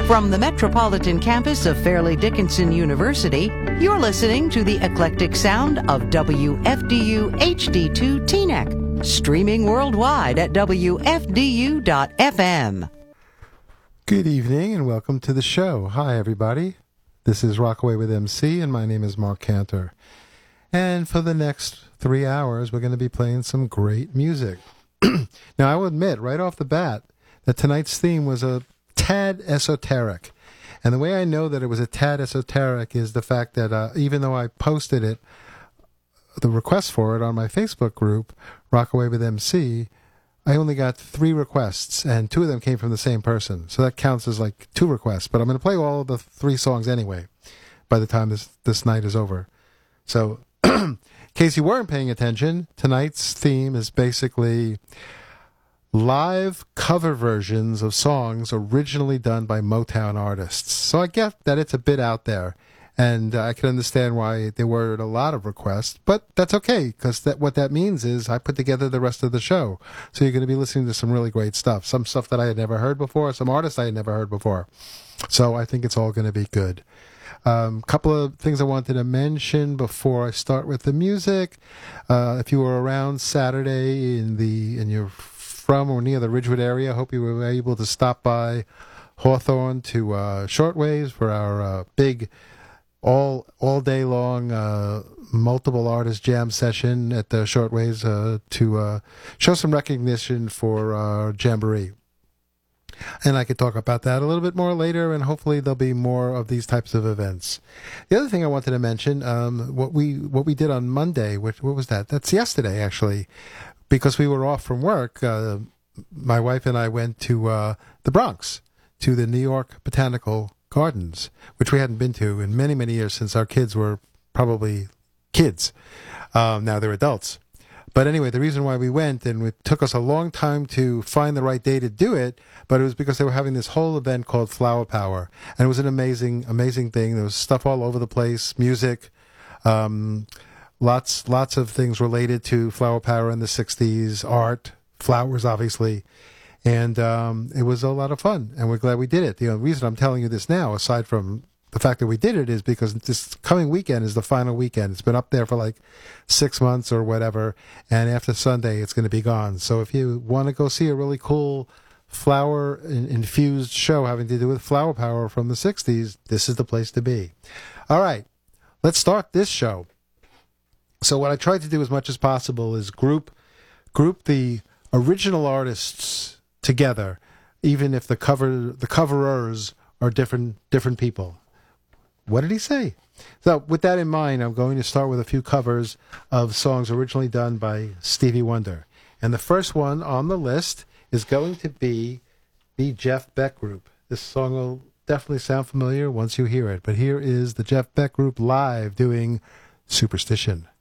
From the metropolitan campus of Fairleigh Dickinson University, you're listening to the eclectic sound of WFDU HD2 Teaneck, streaming worldwide at WFDU.FM. Good evening and welcome to the show. Hi, everybody. This is Rockaway with MC, and my name is Mark Cantor. And for the next 3 hours, we're going to be playing some great music. Now, I will admit right off the bat that tonight's theme was a tad esoteric. And the way I know that it was a tad esoteric is the fact that even though I posted it, the request for it on my Facebook group, Rockaway with MC, I only got 3 requests, and 2 of them came from the same person. So that counts as like 2 requests. But I'm going to play all of the 3 songs anyway by the time this night is over. So in case you weren't paying attention, tonight's theme is basically live cover versions of songs originally done by Motown artists. So I get that it's a bit out there, and I can understand why there were a lot of requests, but that's okay, because what that means is I put together the rest of the show. So you're going to be listening to some really great stuff, some stuff that I had never heard before, some artists I had never heard before. So I think it's all going to be good. Couple of things I wanted to mention before I start with the music. If you were around Saturday and you're from or near the Ridgewood area, I hope you were able to stop by Hawthorne to Shortwaves for our big all day long multiple artist jam session at the Shortwaves to show some recognition for our Jamboree. And I could talk about that a little bit more later, and hopefully there'll be more of these types of events. The other thing I wanted to mention, what we did on Monday, what was that? That's yesterday, actually, because we were off from work. My wife and I went to the Bronx, to the New York Botanical Gardens, which we hadn't been to in many, many years since our kids were probably kids. Now they're adults. But anyway, the reason why we went, and it took us a long time to find the right day to do it, but it was because they were having this whole event called Flower Power. And it was an amazing, amazing thing. There was stuff all over the place, music, lots of things related to Flower Power in the 60s, art, flowers, obviously. And it was a lot of fun, and we're glad we did it. The reason I'm telling you this now, aside from the fact that we did it, is because this coming weekend is the final weekend. It's been up there for like 6 months or whatever, and after Sunday it's going to be gone. So if you want to go see a really cool flower-infused show having to do with flower power from the 60s, this is the place to be. All right, let's start this show. So what I tried to do as much as possible is group the original artists together, even if the coverers are different people. What did he say? So with that in mind, I'm going to start with a few covers of songs originally done by Stevie Wonder. And the first one on the list is going to be the Jeff Beck Group. This song will definitely sound familiar once you hear it. But here is the Jeff Beck Group live doing Superstition.